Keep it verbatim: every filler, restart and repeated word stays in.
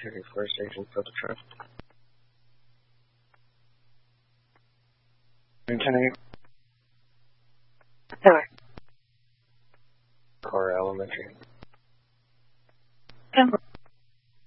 City Fire Station for the truck. ten eight. Sorry. Car Elementary.